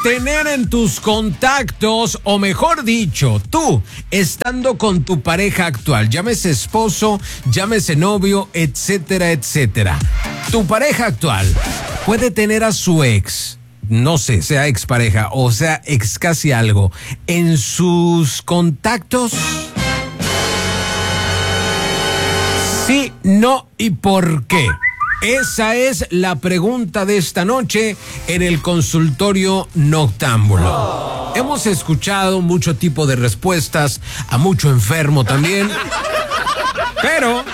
tener en tus contactos, o mejor dicho, tú, estando con tu pareja actual, llámese esposo, llámese novio, etcétera, etcétera. Tu pareja actual puede tener a su ex, no sé, sea expareja o sea ex casi algo, en sus contactos. Sí, no y por qué. Esa es la pregunta de esta noche en el consultorio noctámbulo. Hemos escuchado mucho tipo de respuestas, a mucho enfermo también. Pero,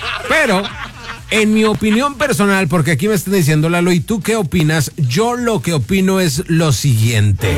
en mi opinión personal, porque aquí me están diciendo, Lalo, ¿y tú qué opinas? Yo lo que opino es lo siguiente.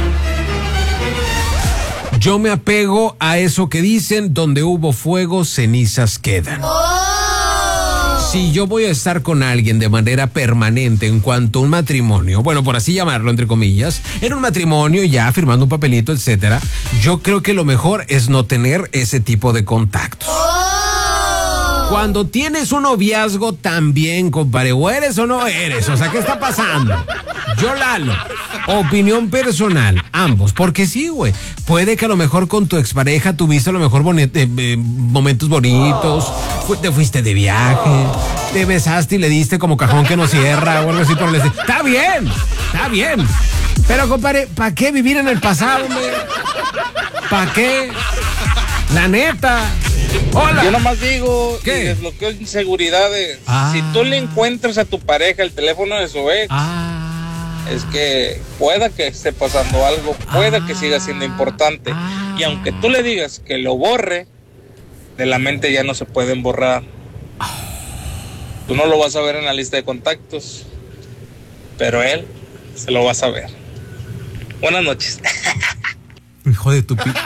Yo me apego a eso que dicen, donde hubo fuego, cenizas quedan. Si yo voy a estar con alguien de manera permanente en cuanto a un matrimonio, bueno, por así llamarlo, entre comillas, en un matrimonio ya firmando un papelito, etcétera, yo creo que lo mejor es no tener ese tipo de contactos. Cuando tienes un noviazgo también, compadre, o eres o no eres, o sea, ¿qué está pasando? Yo, Lalo, opinión personal, ambos, porque sí, güey, puede que a lo mejor con tu expareja tuviste a lo mejor momentos bonitos, te fuiste de viaje, te besaste y le diste como cajón que no cierra o algo así por el estilo. Está bien, pero compadre, ¿para qué vivir en el pasado, güey? ¿Para qué? La neta. Hola. Yo nomás digo, ¿qué? Y desbloqueo inseguridades. Si tú le encuentras a tu pareja el teléfono de su ex, es que pueda que esté pasando algo, pueda que siga siendo importante. Y aunque tú le digas que lo borre, de la mente ya no se pueden borrar. Tú no lo vas a ver en la lista de contactos, pero él se lo va a saber. Buenas noches. Hijo de tu pito.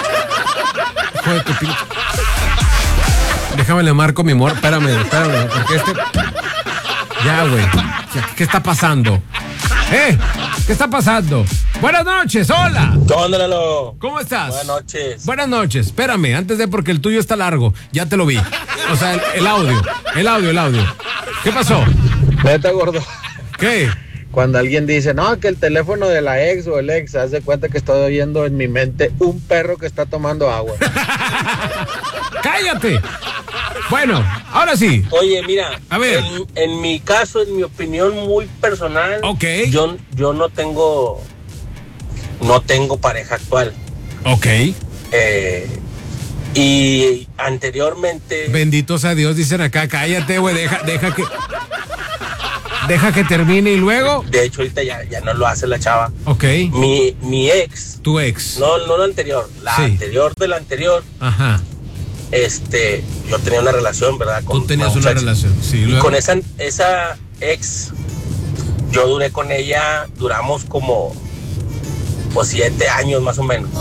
Déjame le marco mi amor. Espérame, porque ya, güey. ¿Qué está pasando? ¿Qué está pasando? Buenas noches, hola. ¿Qué onda, Lalo? ¿Cómo estás? Buenas noches. Buenas noches, espérame, antes de, porque el tuyo está largo. Ya te lo vi. O sea, el audio. ¿Qué pasó? Neta, gordo. ¿Qué? Cuando alguien dice, no, que el teléfono de la ex o el ex, haz de cuenta que estoy oyendo en mi mente un perro que está tomando agua. ¡Cállate! Bueno, ahora sí. Oye, mira, a ver. En mi caso, en mi opinión muy personal, okay. yo no tengo pareja actual. Ok. Y anteriormente... Bendito sea Dios, dicen acá, cállate, güey, deja que termine y luego... De hecho, ahorita ya no lo hace la chava. Ok. Mi ex. Tu ex. No la anterior, la anterior de la anterior. Ajá. Yo tenía una relación, ¿verdad? Tú tenías una relación, sí. Y con esa ex, yo duré con ella, duramos como 7 años más o menos.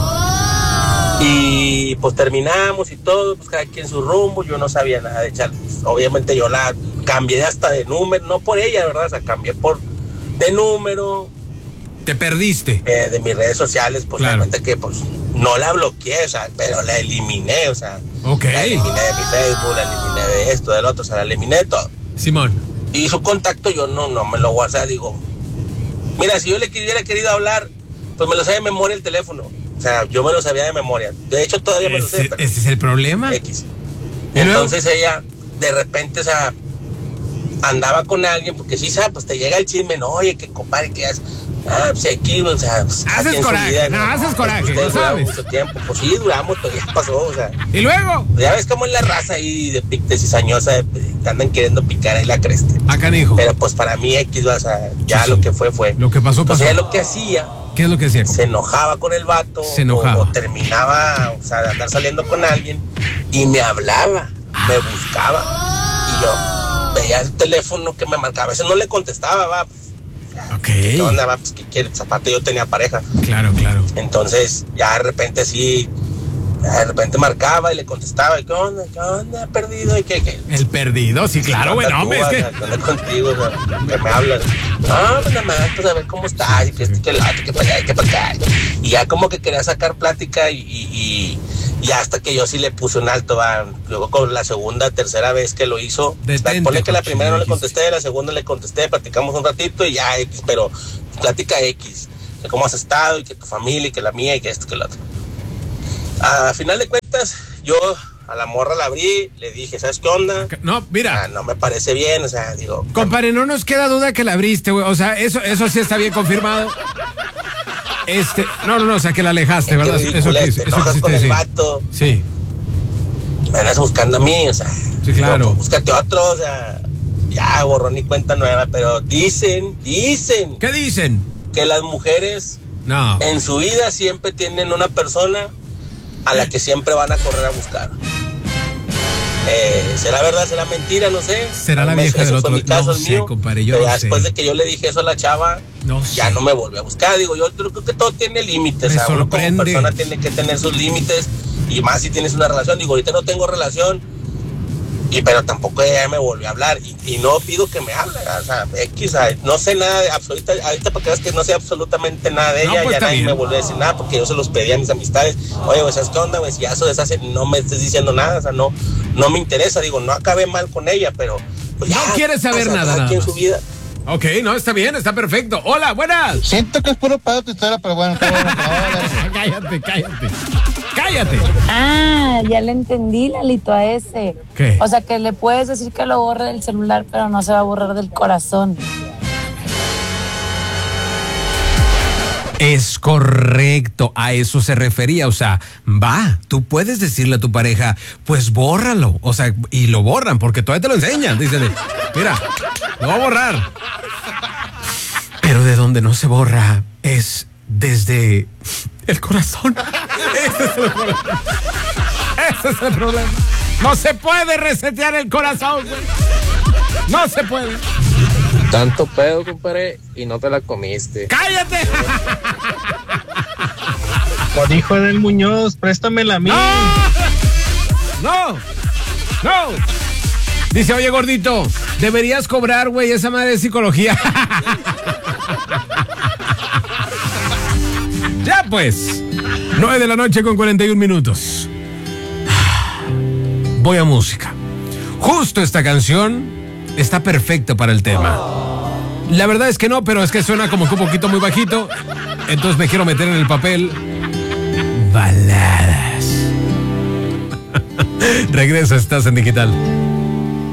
Y pues terminamos y todo, pues cada quien su rumbo, yo no sabía nada de echar. Pues, obviamente yo la cambié hasta de número, no por ella, ¿verdad? O sea, cambié de número. ¿Te perdiste? De mis redes sociales, pues claro. Realmente que pues no la bloqueé, o sea, pero la eliminé, o sea. Okay. La eliminé de mi Facebook, la eliminé de esto, del otro, o sea, la eliminé de todo. Simón. Y su contacto yo no me lo voy a hacer, digo, mira, si yo le hubiera querido hablar, pues me lo sabía de memoria el teléfono. O sea, yo me lo sabía de memoria. De hecho, todavía me lo sé. Pero ese es el problema. X. Entonces ella, de repente, o sea, andaba con alguien, porque sí, ¿sabes? Pues te llega el chisme, no, oye, que compadre, ¿qué haces? Pues aquí, o sea, pues, haces coraje, vida, haces coraje, pues, ¿no sabes? Mucho tiempo, pues sí, duramos, pero ya pasó, o sea. ¿Y luego? Ya ves cómo es la raza ahí de cizañosa, que andan queriendo picar ahí la cresta. Canijo. Pero pues para mí X, o sea, ya sí. Lo que fue. Lo que pasó. Entonces ella lo que hacía. ¿Qué es lo que hacía? Se enojaba con el vato. Se enojaba. O terminaba, o sea, de andar saliendo con alguien y me hablaba, me buscaba. Y yo veía el teléfono que me marcaba. A veces no le contestaba, va. Ok. ¿Qué onda, va? Pues, ¿qué quieres? Aparte yo tenía pareja. Claro. Entonces, ya de repente sí, de repente marcaba y le contestaba. ¿Y qué onda? ¿Perdido? ¿Y qué? El perdido, sí, claro, güey, no, hombre, es que... ¿Qué onda contigo? O sea, que me hablas. No, pues nada más, pues a ver cómo estás. Y que que para allá, y que para acá. Y ya como que quería sacar plática y hasta que yo sí le puse un alto, va. Luego con la segunda, tercera vez que lo hizo, pone que la primera no le contesté, la segunda le contesté, platicamos un ratito y ya X, pero plática X. que cómo has estado y que tu familia y que la mía y que esto que lo otro. A final de cuentas, yo a la morra la abrí, le dije, ¿sabes qué onda? No, mira. No me parece bien, o sea, digo... Compadre, no nos queda duda que la abriste, güey. O sea, eso sí está bien confirmado. No, o sea, que la alejaste, ¿verdad? Eso con el vato. Sí. Me andas buscando a mí, o sea... Sí, claro. Digo, búscate otro, o sea... Ya, borrón y cuenta nueva, pero dicen... ¿Qué dicen? Que las mujeres... No. En su vida siempre tienen una persona a la que siempre van a correr a buscar. ¿Será verdad, será mentira? No sé. ¿Será la vieja del otro? No sé, compadre, yo no sé. Después de que yo le dije eso a la chava, ya no me volvió a buscar. Digo, yo creo que todo tiene límites. O sea, uno como persona tiene que tener sus límites. Y más si tienes una relación. Digo, ahorita no tengo relación. Pero tampoco ella me volvió a hablar. Y no pido que me hable. O sea, no sé nada de ahorita para que veas que no sé absolutamente nada de ella. Pues ya nadie me volvió a decir nada porque yo se los pedí a mis amistades. Oye, güey, ¿sabes qué onda, güey? Si ya eso deshace, no me estés diciendo nada. O sea, no me interesa. Digo, no acabé mal con ella, pero... Pues, no quieres saber nada. Aquí en su vida. Ok, no, está bien, está perfecto. Hola, buenas. Siento que es puro pedo tu historia, pero bueno. Cállate. Ah, ya le entendí, Lalito, a ese. ¿Qué? O sea, que le puedes decir que lo borre del celular, pero no se va a borrar del corazón. Es correcto, a eso se refería, o sea, tú puedes decirle a tu pareja, pues bórralo, o sea, y lo borran, porque todavía te lo enseñan, dicen, mira, lo va a borrar. Pero de donde no se borra es desde el corazón. Ese es el problema. No se puede resetear el corazón, güey. No se puede. Tanto pedo, compadre, y no te la comiste. ¡Cállate! Por hijo del Muñoz, préstamela a mí. ¡No! Dice, oye, gordito, deberías cobrar, güey, esa madre de psicología. Ya pues, 9:41 p.m. Voy a música. Justo esta canción está perfecta para el tema. La verdad es que no, pero es que suena como que un poquito muy bajito. Entonces me quiero meter en el papel baladas. Regresa, estás en Digital.